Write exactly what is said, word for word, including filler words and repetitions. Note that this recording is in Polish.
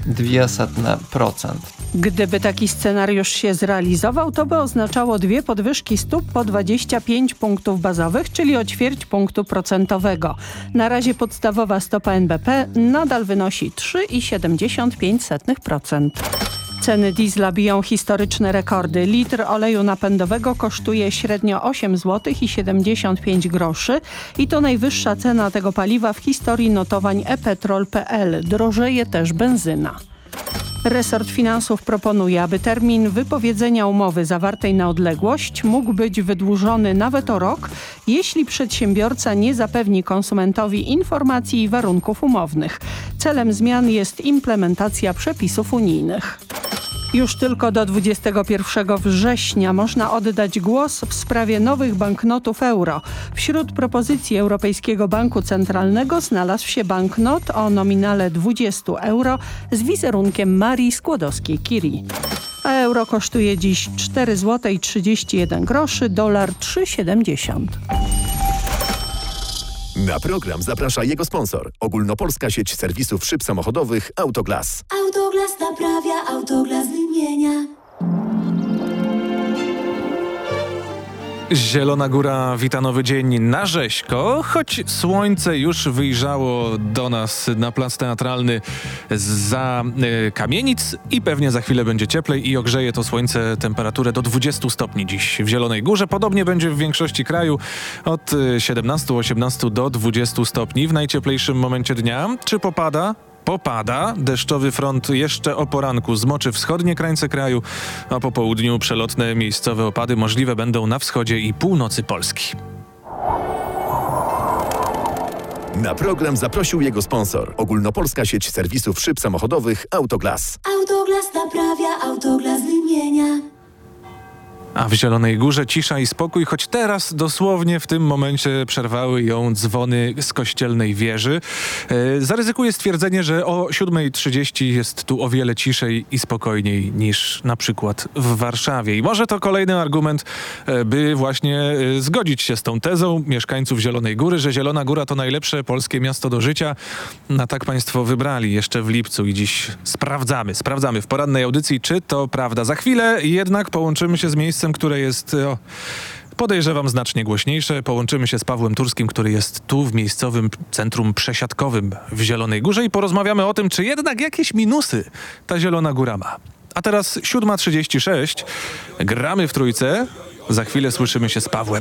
zero przecinek dwa procent. Gdyby taki scenariusz się zrealizował, to by oznaczało dwie podwyżki stóp po dwadzieścia pięć punktów bazowych, czyli o ćwierć punktu procentowego. Na razie podstawowa stopa N B P nadal wynosi trzy przecinek siedemdziesiąt pięć procent. Ceny diesla biją historyczne rekordy. Litr oleju napędowego kosztuje średnio osiem złotych i siedemdziesiąt pięć groszy i to najwyższa cena tego paliwa w historii notowań e petrol kropka p l. Drożeje też benzyna. Resort Finansów proponuje, aby termin wypowiedzenia umowy zawartej na odległość mógł być wydłużony nawet o rok, jeśli przedsiębiorca nie zapewni konsumentowi informacji i warunków umownych. Celem zmian jest implementacja przepisów unijnych. Już tylko do dwudziestego pierwszego września można oddać głos w sprawie nowych banknotów euro. Wśród propozycji Europejskiego Banku Centralnego znalazł się banknot o nominale dwadzieścia euro z wizerunkiem Marii Skłodowskiej-Curie. A euro kosztuje dziś cztery złote i trzydzieści jeden groszy, dolar trzy przecinek siedemdziesiąt. Na program zaprasza jego sponsor. Ogólnopolska sieć serwisów szyb samochodowych Autoglas. Autoglas naprawia, Autoglas wymienia. Zielona Góra wita nowy dzień na rzeźko, choć słońce już wyjrzało do nas na plac teatralny za y, kamienic i pewnie za chwilę będzie cieplej i ogrzeje to słońce temperaturę do dwudziestu stopni dziś w Zielonej Górze. Podobnie będzie w większości kraju od siedemnastu osiemnastu do dwudziestu stopni w najcieplejszym momencie dnia. Czy popada? Popada. Deszczowy front jeszcze o poranku zmoczy wschodnie krańce kraju, a po południu przelotne miejscowe opady możliwe będą na wschodzie i północy Polski. Na program zaprosił jego sponsor. Ogólnopolska sieć serwisów szyb samochodowych Autoglas. Autoglas naprawia, Autoglas wymienia. A w Zielonej Górze cisza i spokój, choć teraz dosłownie w tym momencie przerwały ją dzwony z kościelnej wieży. E, zaryzykuję stwierdzenie, że o siódma trzydzieści jest tu o wiele ciszej i spokojniej niż na przykład w Warszawie. I może to kolejny argument, e, by właśnie e, zgodzić się z tą tezą mieszkańców Zielonej Góry, że Zielona Góra to najlepsze polskie miasto do życia. A tak państwo wybrali jeszcze w lipcu i dziś sprawdzamy, sprawdzamy w porannej audycji, czy to prawda. Za chwilę jednak połączymy się z miejscem, które jest, o, podejrzewam, znacznie głośniejsze. Połączymy się z Pawłem Turskim, który jest tu w miejscowym centrum przesiadkowym w Zielonej Górze i porozmawiamy o tym, czy jednak jakieś minusy ta Zielona Góra ma. A teraz siódma trzydzieści sześć. Gramy w trójce. Za chwilę słyszymy się z Pawłem.